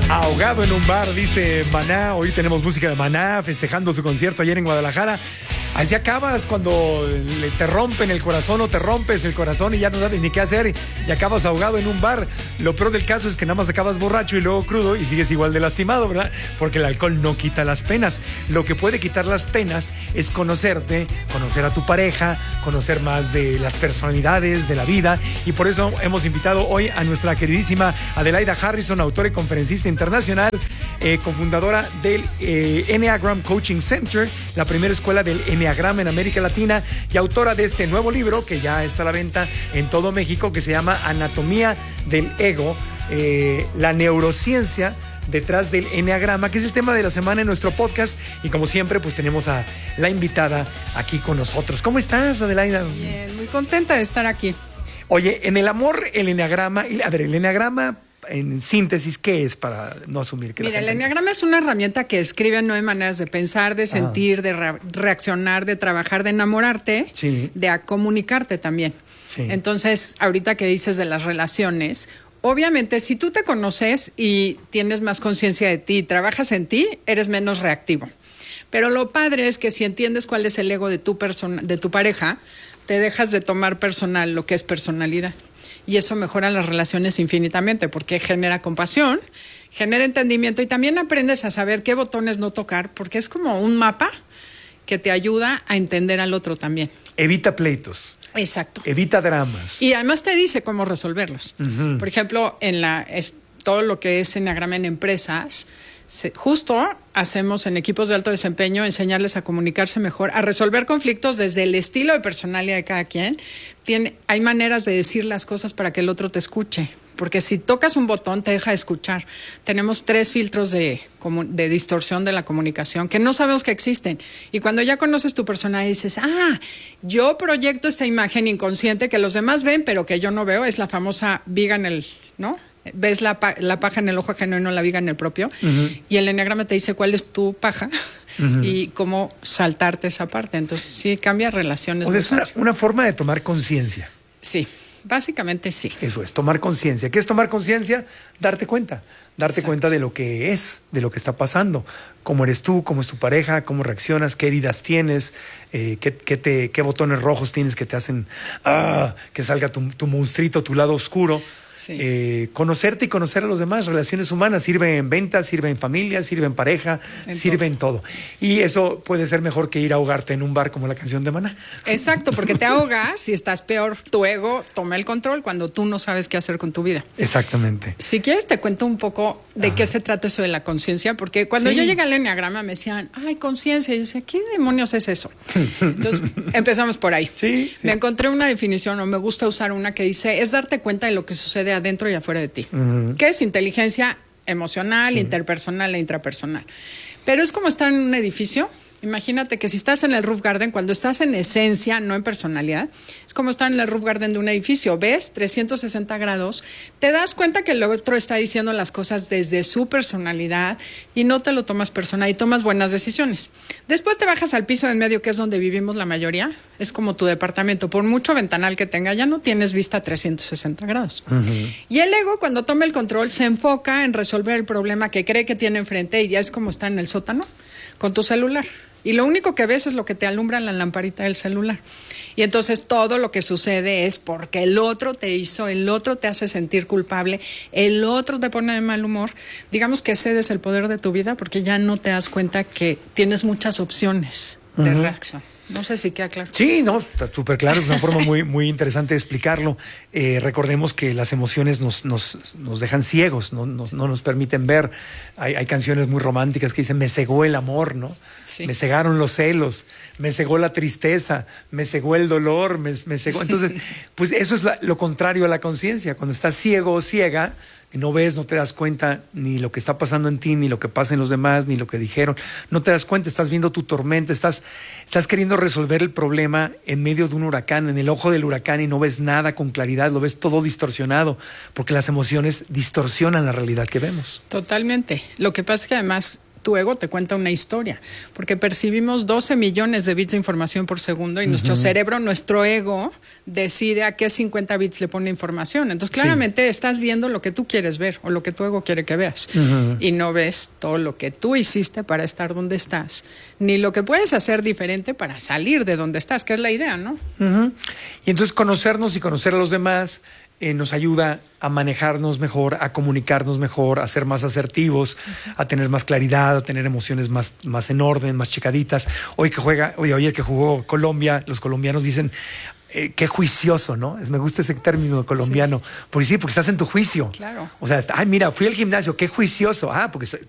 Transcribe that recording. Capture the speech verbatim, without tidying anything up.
Ahogado en un bar, dice Maná. Hoy tenemos música de Maná festejando su concierto ayer en Guadalajara. Así acabas cuando te rompen el corazón o te rompes el corazón y ya no sabes ni qué hacer y acabas ahogado en un bar. Lo peor del caso es que nada más acabas borracho y luego crudo y sigues igual de lastimado, ¿verdad? Porque el alcohol no quita las penas. Lo que puede quitar las penas es conocerte, conocer a tu pareja, conocer más de las personalidades, de la vida. Y por eso hemos invitado hoy a nuestra queridísima Adelaida Harrison, autora y conferencista internacional, eh, cofundadora del eh, Enneagram Coaching Center, la primera escuela del Enneagrama en América Latina, y autora de este nuevo libro que ya está a la venta en todo México, que se llama Anatomía del Ego, eh, la neurociencia detrás del Enneagrama, que es el tema de la semana en nuestro podcast. Y como siempre, pues tenemos a la invitada aquí con nosotros. ¿Cómo estás, Adelaida? Bien, muy contenta de estar aquí. Oye, en el amor, el Enneagrama, a ver, el Enneagrama, en síntesis, ¿qué es para no asumir que Mira, la gente... el Enneagrama es una herramienta que describe nueve maneras de pensar, de sentir, ah. de re- reaccionar, de trabajar, de enamorarte, sí. de a comunicarte también. Sí. Entonces, ahorita que dices de las relaciones, obviamente, si tú te conoces y tienes más conciencia de ti, trabajas en ti, eres menos reactivo. Pero lo padre es que si entiendes cuál es el ego de tu persona, de tu pareja, te dejas de tomar personal lo que es personalidad. Y eso mejora las relaciones infinitamente porque genera compasión, genera entendimiento y también aprendes a saber qué botones no tocar porque es como un mapa que te ayuda a entender al otro también. Evita pleitos. Exacto. Evita dramas. Y además te dice cómo resolverlos. Uh-huh. Por ejemplo, en la es, todo lo que es Enneagrama en empresas, se, justo hacemos en equipos de alto desempeño enseñarles a comunicarse mejor, a resolver conflictos desde el estilo de personalidad de cada quien. Tiene, hay maneras de decir las cosas para que el otro te escuche, porque si tocas un botón te deja de escuchar. Tenemos tres filtros de, de distorsión de la comunicación que no sabemos que existen. Y cuando ya conoces tu personalidad dices, ah, yo proyecto esta imagen inconsciente que los demás ven, pero que yo no veo. Es la famosa viga en el, ¿no? Ves la, pa- la paja en el ojo ajeno y no la viga en el propio. Uh-huh. Y el Enneagrama te dice cuál es tu paja uh-huh. y cómo saltarte esa parte. Entonces, sí, cambia relaciones. O sea, es una, una forma de tomar conciencia. Sí, básicamente sí. Eso es, tomar conciencia. ¿Qué es tomar conciencia? Darte cuenta. Darte Exacto. cuenta de lo que es, de lo que está pasando. Cómo eres tú, cómo es tu pareja, cómo reaccionas, qué heridas tienes, eh, qué, qué, te, qué botones rojos tienes que te hacen ah, que salga tu, tu monstruito, tu lado oscuro. Sí. Eh, conocerte y conocer a los demás. Relaciones humanas sirve en ventas, sirve en familia, sirve en pareja, en sirve todo. en todo. Y eso puede ser mejor que ir a ahogarte en un bar como la canción de Maná. Exacto, porque te ahogas y estás peor. Tu ego toma el control cuando tú no sabes qué hacer con tu vida. Exactamente. Si quieres te cuento un poco de Ajá. qué se trata eso de la conciencia, porque cuando sí. yo llegué al Enneagrama me decían, ay, conciencia, y yo decía, ¿qué demonios es eso? Entonces empezamos por ahí. Sí, sí. Me encontré una definición, o me gusta usar una que dice, es darte cuenta de lo que sucede adentro y afuera de ti. Uh-huh. ¿Qué es inteligencia emocional, sí. interpersonal e intrapersonal? Pero es como estar en un edificio. Imagínate que si estás en el roof garden, cuando estás en esencia, no en personalidad, es como estar en el roof garden de un edificio. Ves trescientos sesenta grados, te das cuenta que el otro está diciendo las cosas desde su personalidad y no te lo tomas personal y tomas buenas decisiones. Después te bajas al piso de en medio, que es donde vivimos la mayoría. Es como tu departamento. Por mucho ventanal que tenga, ya no tienes vista a trescientos sesenta grados. Uh-huh. Y el ego, cuando toma el control, se enfoca en resolver el problema que cree que tiene enfrente y ya es como estar en el sótano con tu celular. Y lo único que ves es lo que te alumbra la lamparita del celular. Y entonces todo lo que sucede es porque el otro te hizo, el otro te hace sentir culpable, el otro te pone de mal humor. Digamos que cedes el poder de tu vida porque ya no te das cuenta que tienes muchas opciones de uh-huh. reacción. No sé si queda claro. Sí, no, está súper claro, es una forma muy, muy interesante de explicarlo. Eh, recordemos que las emociones nos, nos, nos dejan ciegos, no, nos, no nos permiten ver. Hay, hay canciones muy románticas que dicen, me cegó el amor, ¿no? Sí. Me cegaron los celos, me cegó la tristeza, me cegó el dolor, me, me cegó. Entonces, pues eso es la, lo contrario a la conciencia. Cuando estás ciego o ciega, no ves, no te das cuenta ni lo que está pasando en ti, ni lo que pasa en los demás, ni lo que dijeron. No te das cuenta, estás viendo tu tormenta, estás, estás queriendo resolver el problema en medio de un huracán, en el ojo del huracán, y no ves nada con claridad, lo ves todo distorsionado, porque las emociones distorsionan la realidad que vemos. Totalmente. Lo que pasa es que además tu ego te cuenta una historia, porque percibimos doce millones de bits de información por segundo y uh-huh. nuestro cerebro, nuestro ego, decide a qué cincuenta bits le pone información. Entonces, claramente sí. estás viendo lo que tú quieres ver o lo que tu ego quiere que veas uh-huh. y no ves todo lo que tú hiciste para estar donde estás, ni lo que puedes hacer diferente para salir de donde estás, que es la idea, ¿no? Uh-huh. Y entonces conocernos y conocer a los demás Eh, nos ayuda a manejarnos mejor, a comunicarnos mejor, a ser más asertivos, uh-huh. a tener más claridad, a tener emociones más, más en orden, más checaditas. Hoy que juega, oye, ayer que jugó Colombia, los colombianos dicen eh, qué juicioso, ¿no? Es, me gusta ese término colombiano. Sí. Porque sí, porque estás en tu juicio. Claro. O sea, está, ay, mira, fui al gimnasio, qué juicioso. Ah, porque